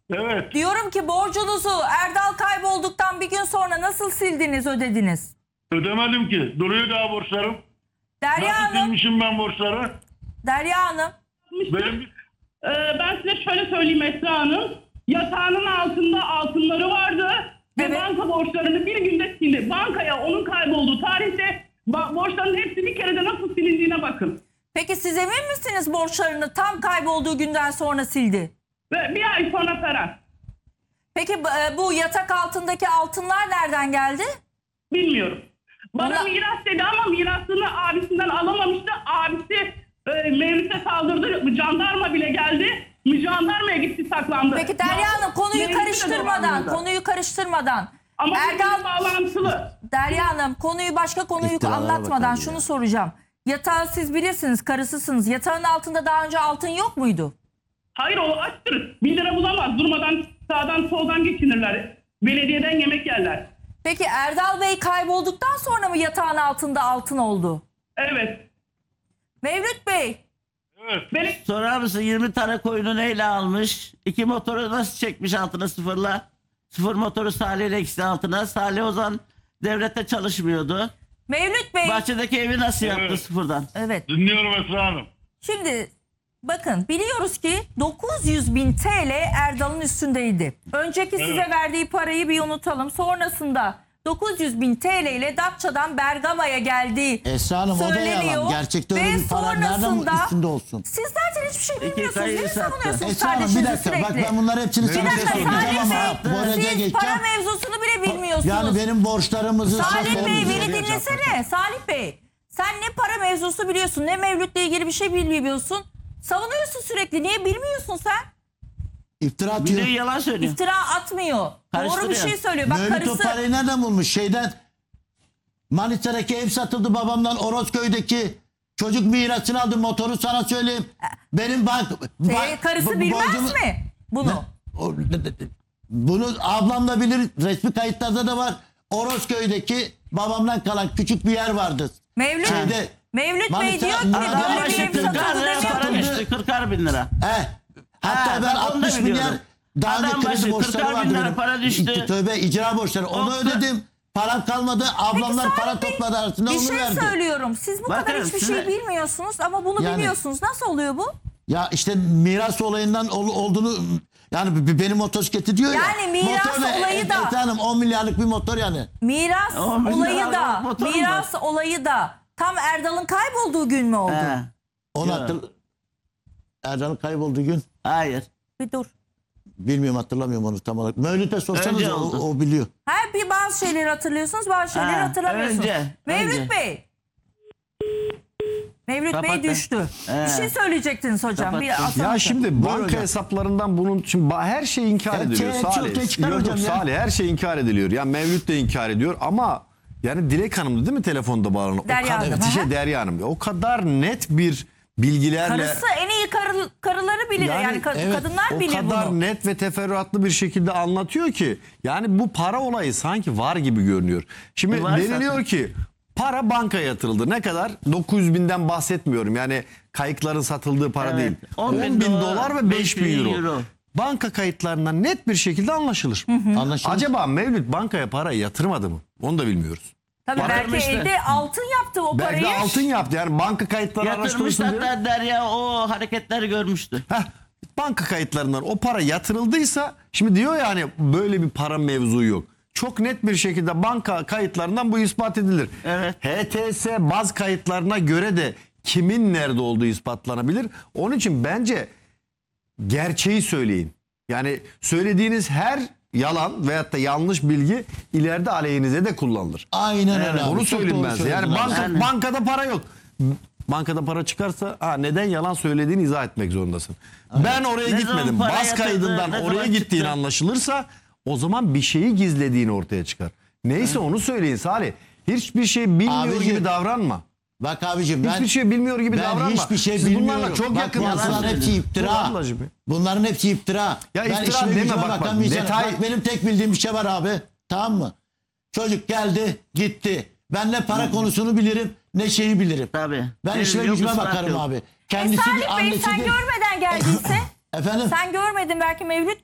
Evet. Diyorum ki borcunuzu Erdal kaybolduktan bir gün sonra nasıl sildiniz, ödediniz? Ödemedim ki. Duruyor daha borçlarım. Derya Nasıl Hanım, silmişim ben borçları? Derya Hanım. Benim Ben size şöyle söyleyeyim Esra Hanım. Yatağının altında altınları vardı. Ve Evet. banka borçlarını bir günde sildi. Bankaya onun kaybolduğu tarihte borçların hepsi bir kerede nasıl silindiğine bakın. Peki siz emin misiniz borçlarını tam kaybolduğu günden sonra sildi? Ve bir ay sonra Ferhat. Peki bu yatak altındaki altınlar nereden geldi? Bilmiyorum. Bana Ona- miras dedi ama mirasını abisinden alamamıştı. Abisi Mevlüt'e saldırdı. Jandarma bile geldi. Jandarmaya gitti saklandı. Peki Derya Ya, Hanım Mevlüt'e de dolandırdı. karıştırmadan Ama Erdal bağlantılı. Derya Hanım başka konuyu İftiralara anlatmadan bakalım şunu ya. soracağım. Yatağı siz bilirsiniz, karısısınız. Yatağın altında daha önce altın yok muydu? Hayır o açtır. 1 lira bulamaz. Durmadan sağdan soldan geçinirler. Belediyeden yemek yerler. Peki Erdal Bey kaybolduktan sonra mı yatağın altında altın oldu? Evet. Mevlüt Bey, Benim Sorar mısın 20 tane koyunu neyle almış? 2 motoru nasıl çekmiş altına sıfırla? Sıfır motoru Salih ile ikisi altına. Salih o zaman devlette çalışmıyordu. Mevlüt Bey. Bahçedeki evi nasıl yaptı Evet. sıfırdan? Evet. dinliyorum Esra Hanım. Şimdi bakın, biliyoruz ki 900.000 TL Erdal'ın üstündeydi. Önceki size verdiği parayı bir unutalım. Sonrasında 900.000 TL ile Datça'dan Bergama'ya geldiği Esra Hanım o da söyleniyor. yalan. Gerçekte öyle Ve bir para nereden sonrasında üstünde olsun? siz zaten hiçbir şey bilmiyorsunuz. kayı Neyi sattı. savunuyorsunuz Esra Hanım bir kardeşinizi dakika bak sürekli? ben bunları hepsini Bir sana dakika söyleyeceğim Salih ama bu Bey, arada siz geçeceğim. para mevzusunu bile bilmiyorsunuz. Yani benim borçlarımızı Salih Bey beni söyleyeceğim. dinlesene. Salih Bey, sen ne para mevzusu biliyorsun, ne Mevlüt'le ilgili bir şey bilmiyorsun. Savunuyorsun sürekli. Niye bilmiyorsun sen? İftira atıyor. Biliyor yalan söylüyor. İftira atmıyor. Doğru bir Karıştırıyor. şey söylüyor. Bak Mevlüt o karısı parayı nereden bulmuş? Şeyden Manisa'daki ev satıldı babamdan, Orozköy'deki çocuk mirasını aldı, motoru sana söyleyeyim. Benim karısı bilmez mi bunu? Bunu ablam da bilir, resmi kayıtlarda da var. Orozköy'deki babamdan kalan küçük bir yer vardı. Mevlüt, Şeyde, Mevlüt Bey Manisa- diyor ki Manisa- böyle bir ev 40 satıldı lira para demiyor. düştü. 40 bin lira. Hatta ben ben onu da 60 milyar biliyorum. daha Adam önce başı kredi borçları 40 vardı bin lira benim. para düştü. Tövbe icra borçları. Onu O- ödedim. Param kalmadı. Ablamlar Salih para Bey, topladı arasında bir onu şey verdi. söylüyorum. Siz bu Bakın, kadar hiçbir size- şey bilmiyorsunuz ama bunu Yani- biliyorsunuz. Nasıl oluyor bu? Ya işte miras olayından olduğunu yani benim motosikleti diyor ya. Yani miras Motor olayı da- Hanım 10 milyarlık bir motor yani. Miras O bir olayı lira da, motor mu miras olayı da tam Erdal'ın kaybolduğu gün mü oldu? He. Onu Ya. Erdal'ın kaybolduğu gün Hayır. Bir dur. bilmiyorum, hatırlamıyorum onu tam olarak. Mevlüt'e sorsanız Önce o, oldu. o biliyor. Her bir bazı şeyleri hatırlıyorsunuz, bazı şeyleri Ha, hatırlamıyorsunuz. önce. Mevlüt Bey. Mevlüt Bey Kapattı. düştü. Bir şey söyleyecektiniz hocam. Kapattı. Bir asıl Ya şimdi banka hocam. hepsaplarından bunun şimdi her şey inkar Her ediliyor. şey Salih. ortaya çıkar Yok, hocam ya. Salih her şey inkar ediliyor. Ya Mevlüt de inkar ediyor ama yani Dilek Hanım'dı değil mi telefonda bağlanan? Derya Hanım, Evet, aha. Derya Hanım. O kadar net bir bilgilerle karısı en iyi karıları bilir. Yani, evet, kadınlar o bilir kadar bunu. net ve teferruatlı bir şekilde anlatıyor ki yani bu para olayı sanki var gibi görünüyor. Şimdi Var deniliyor zaten. ki para bankaya yatırıldı. Ne kadar? 900 binden bahsetmiyorum. Yani kayıkların satıldığı para Evet. değil. 10 10 bin dolar ve 5 bin euro. euro. Banka kayıtlarından net bir şekilde anlaşılır. Anlaşılır. Acaba Mevlüt bankaya parayı yatırmadı mı? Onu da bilmiyoruz. Tabii belki Yatırmıştı. elde altın yaptı o Belki parayı. de altın yaptı. Yani banka kayıtları araştırılsın Yatırmışlar diye. da Derya o hareketleri görmüştü. Banka kayıtlarından o para yatırıldıysa şimdi diyor ya hani böyle bir para mevzu yok. Çok net bir şekilde banka kayıtlarından bu ispat edilir. Evet. HTS baz kayıtlarına göre de kimin nerede olduğu ispatlanabilir. Onun için bence gerçeği söyleyin. Yani söylediğiniz her yalan veyahut da yanlış bilgi ileride aleyhinize de kullanılır. Aynen öyle abi. Onu Çok söyleyeyim doğru ben size. Yani söyledin abi. bankada para yok. Bankada para çıkarsa neden yalan söylediğini izah etmek zorundasın. Ben oraya Ne gitmedim. zaman para Baz yatırdı, kaydından ne oraya zaman gittiğin çıktı? anlaşılırsa o zaman bir şeyi gizlediğin ortaya çıkar. Neyse onu söyleyin Salih. Hiçbir şey bilmiyor Abicim, gibi davranma. Bak abicim ben Hiçbir şey bilmiyor gibi ben davranma. hiçbir şey Siz bilmiyorum. bunlarla çok Bak, yakınsınız. bunların hepsi Dur iftira. ablacığım ya. Bunların hepsi iftira. Ya Ben iftira işime deme, gücüme bak, bak, bakan bir insanım. detay- Bak benim tek bildiğim bir şey var abi. Tamam mı? Çocuk geldi gitti. Ben ne para konusunu bilirim ne şeyi bilirim. Tabii. Ben Benim işime yok, gücüme ısrar bakarım yok. abi. Kendisi Salih bir Bey annesi sen bir... görmeden geldiyse. Efendim? Sen görmedin, belki Mevlüt